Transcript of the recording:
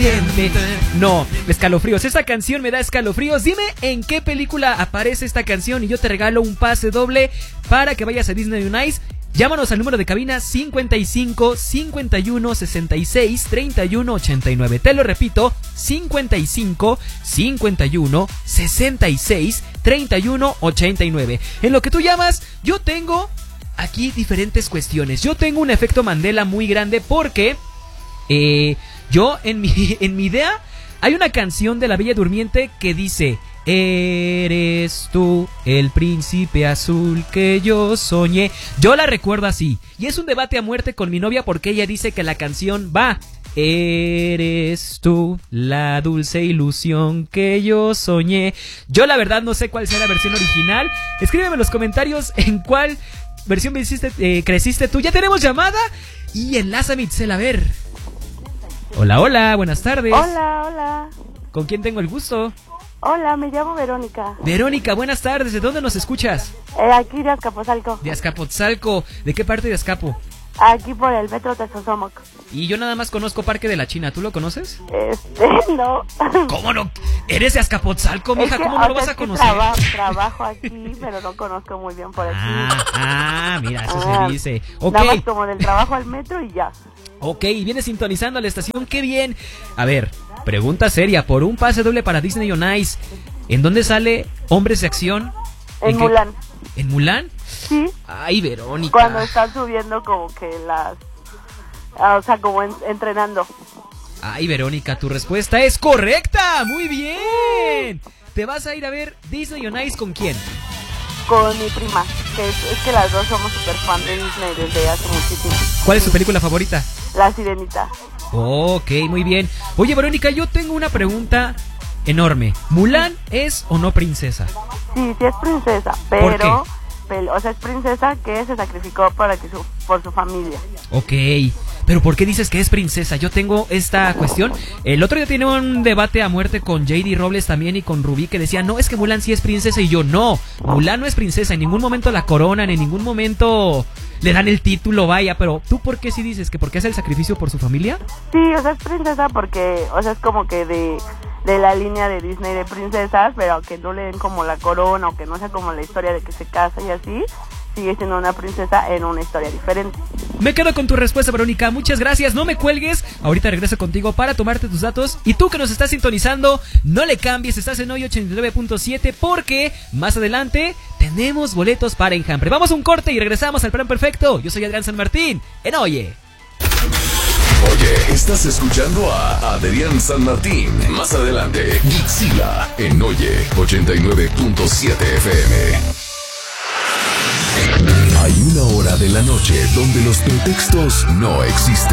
accidente. No, escalofríos. Esta canción me da escalofríos. Dime en qué película aparece esta canción y yo te regalo un pase doble para que vayas a Disney on Ice. Llámanos al número de cabina 55 51 66 31 89. Te lo repito, 55 51 66 31 89. En lo que tú llamas, yo tengo aquí diferentes cuestiones. Yo tengo un efecto Mandela muy grande porque yo en mi idea hay una canción de La Bella Durmiente que dice: eres tú el príncipe azul que yo soñé. Yo la recuerdo así. Y es un debate a muerte con mi novia porque ella dice que la canción va: eres tú la dulce ilusión que yo soñé. Yo la verdad no sé cuál sea la versión original. Escríbeme en los comentarios en cuál versión creciste tú. Ya tenemos llamada y enlázame, Itzel, a ver. Hola, hola, buenas tardes. Hola, hola. ¿Con quién tengo el gusto? Hola, me llamo Verónica. Verónica, buenas tardes. ¿De dónde nos escuchas? Aquí de Azcapotzalco. De Azcapotzalco. ¿De qué parte de Azcapo? Aquí por el metro Tezosomoc. Y yo nada más conozco Parque de la China. ¿Tú lo conoces? No. ¿Cómo no? ¿Eres de Azcapotzalco, mija? ¿Cómo no lo vas a conocer? Trabajo aquí, pero no conozco muy bien por aquí. Mira, eso se dice. Ok. Nada más como del trabajo al metro y ya. Ok, vienes sintonizando a la estación. ¡Qué bien! A ver, pregunta seria. Por un pase doble para Disney on Ice, ¿en dónde sale Hombres de Acción? En Mulan. ¿En Mulan? Sí. Ay, Verónica. Cuando están subiendo como que o sea, como entrenando. Ay, Verónica, tu respuesta es correcta. ¡Muy bien! ¿Te vas a ir a ver Disney on Ice con quién? Con mi prima, que es que las dos somos súper fan de Disney desde hace muchísimo. ¿Cuál es tu película favorita? La Sirenita. Ok, muy bien. Oye, Verónica, yo tengo una pregunta enorme. ¿Mulan es o no princesa? Sí es princesa, pero... ¿Por qué? O sea, es princesa que se sacrificó por su familia. Ok, pero ¿por qué dices que es princesa? Yo tengo esta cuestión. El otro día tenía un debate a muerte con JD Robles también y con Rubí que decía: no, es que Mulan sí es princesa. Y yo, no, Mulan no es princesa. En ningún momento la coronan, en ningún momento le dan el título, vaya. Pero ¿tú por qué sí dices? ¿Que porque hace el sacrificio por su familia? Sí, o sea, es princesa porque, o sea, es como que de la línea de Disney de princesas, pero que no le den como la corona o que no sea como la historia de que se casa y así, sigue siendo una princesa en una historia diferente. Me quedo con tu respuesta, Verónica, muchas gracias, no me cuelgues, ahorita regreso contigo para tomarte tus datos, y tú que nos estás sintonizando, no le cambies, estás en Hoy 89.7 porque más adelante tenemos boletos para Enjambre. Vamos a un corte y regresamos al plan perfecto. Yo soy Adrián San Martín, en Oye. Oye, estás escuchando a Adrián San Martín. Más adelante, Gixila en Oye 89.7 FM. Hay una hora de la noche donde los pretextos no existen.